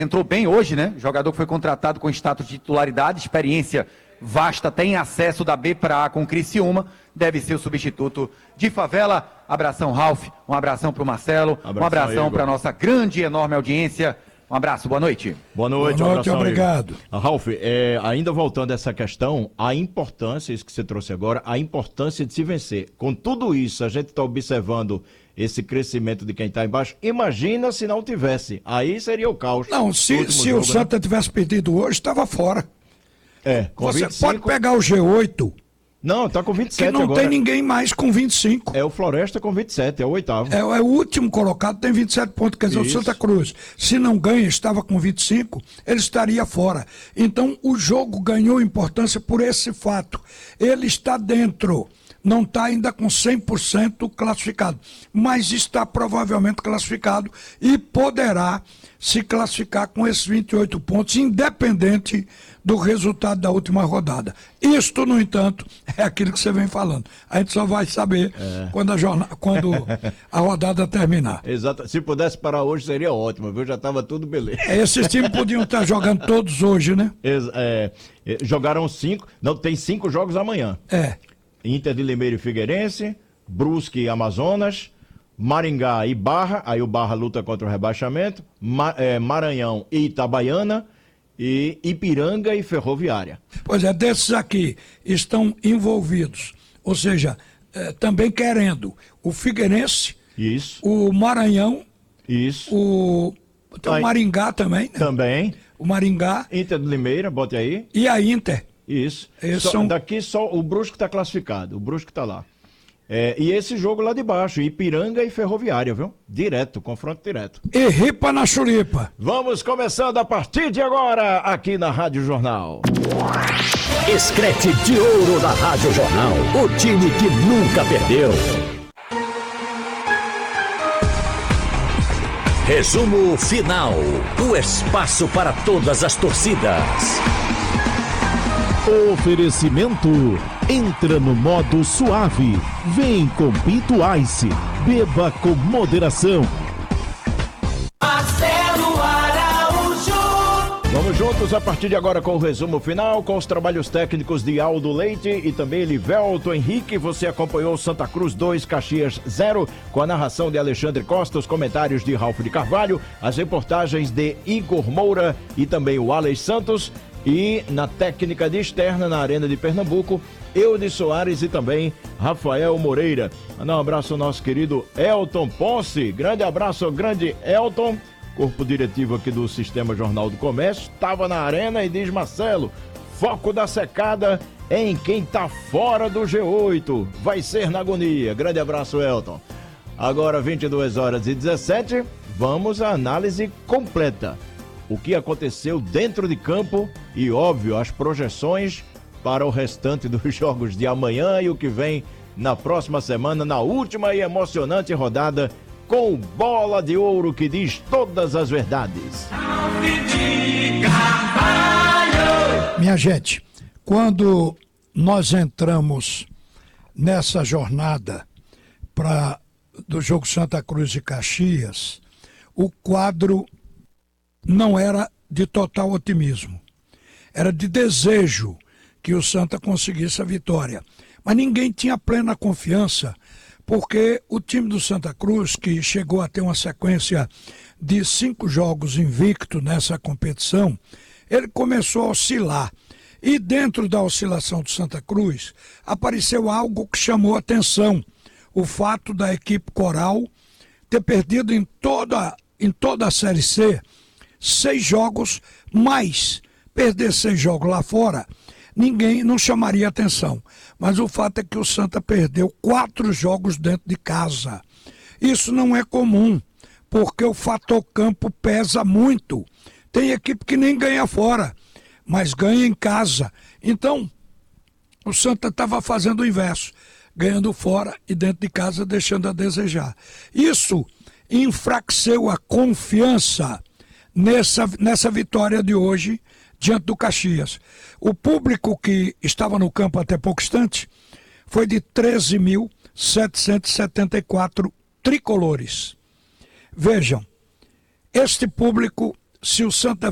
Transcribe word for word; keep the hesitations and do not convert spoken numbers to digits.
entrou bem hoje, né? Jogador que foi contratado com status de titularidade, experiência vasta, tem acesso da B para A com o Criciúma, deve ser o substituto de Favela. Abração, Ralf, um abração para o Marcelo, abração, um abração para a nossa grande e enorme audiência. Um abraço, boa noite. Boa noite, boa noite, um abração, obrigado. Igor. Ralf, é, ainda voltando a essa questão, a importância, isso que você trouxe agora, a importância de se vencer. Com tudo isso, a gente está observando esse crescimento de quem está embaixo. Imagina se não tivesse, aí seria o caos. Não, se, se jogo, o Santa né? tivesse perdido hoje, estava fora. É, com Você vinte e cinco... pode pegar o G oito... Não, tá com vinte e sete que não agora. tem ninguém mais com vinte e cinco. É o Floresta com vinte e sete, é o oitavo. É, é o último colocado, tem vinte e sete pontos, quer dizer, Isso. o Santa Cruz. Se não ganha, estava com vinte e cinco, ele estaria fora. Então, o jogo ganhou importância por esse fato. Ele está dentro, não está ainda com cem por cento classificado, mas está provavelmente classificado e poderá se classificar com esses vinte e oito pontos, independente do resultado da última rodada. Isto, no entanto, é aquilo que você vem falando. A gente só vai saber é. quando, a jornada, quando a rodada terminar. Exato. Se pudesse parar hoje, seria ótimo, viu? Já estava tudo beleza. É, esses times podiam estar jogando todos hoje, né? É, é, jogaram cinco, não, tem cinco jogos amanhã. É. Inter de Limeira e Figueirense, Brusque e Amazonas, Maringá e Barra, aí o Barra luta contra o rebaixamento, Ma, é, Maranhão e Itabaiana, e Ipiranga e Ferroviária. Pois é, desses aqui estão envolvidos, ou seja, eh, também querendo o Figueirense, Isso. o Maranhão, Isso. o, tem o Maringá também, né? Também. O Maringá. Inter de Limeira, bote aí. E a Inter. Isso. Só, são... Daqui só o Brusque está classificado, o Brusque está lá. É, e esse jogo lá de baixo, Ipiranga e Ferroviária, viu? Direto, confronto direto. E ripa na churipa. Vamos começando a partir de agora, aqui na Rádio Jornal. Escrete de ouro da Rádio Jornal, o time que nunca perdeu. Resumo final, o espaço para todas as torcidas. Oferecimento. Entra no modo suave. Vem com Pinto Ice. Beba com moderação. Marcelo Araújo. Vamos juntos a partir de agora com o resumo final, com os trabalhos técnicos de Aldo Leite e também Livelto Henrique. Você acompanhou Santa Cruz dois, Caxias zero, com a narração de Alexandre Costa, os comentários de Ralf de Carvalho, as reportagens de Igor Moura e também o Alex Santos. E na técnica de externa, na Arena de Pernambuco, Eudes Soares e também Rafael Moreira. Mandar um abraço ao nosso querido Elton Ponce. Grande abraço ao grande Elton, corpo diretivo aqui do Sistema Jornal do Comércio. Estava na arena e diz: Marcelo, foco da secada é em quem está fora do G oito. Vai ser na agonia. Grande abraço, Elton. Agora, vinte e duas horas e dezessete, vamos à análise completa. O que aconteceu dentro de campo e, óbvio, as projeções para o restante dos jogos de amanhã e o que vem na próxima semana, na última e emocionante rodada, com Bola de Ouro que diz todas as verdades. Minha gente, quando nós entramos nessa jornada pra, do jogo Santa Cruz e Caxias, o quadro não era de total otimismo, era de desejo que o Santa conseguisse a vitória. Mas ninguém tinha plena confiança, porque o time do Santa Cruz, que chegou a ter uma sequência de cinco jogos invicto nessa competição, ele começou a oscilar. E dentro da oscilação do Santa Cruz, apareceu algo que chamou a atenção. O fato da equipe Coral ter perdido em toda, em toda a Série C seis jogos, mas perder seis jogos lá fora, ninguém não chamaria atenção. Mas o fato é que o Santa perdeu quatro jogos dentro de casa. Isso não é comum, porque o fator campo pesa muito. Tem equipe que nem ganha fora, mas ganha em casa. Então, o Santa estava fazendo o inverso, ganhando fora e dentro de casa deixando a desejar. Isso enfraqueceu a confiança nessa, nessa vitória de hoje diante do Caxias. O público que estava no campo até pouco instante foi de treze mil setecentos e setenta e quatro tricolores. Vejam, este público se o Santa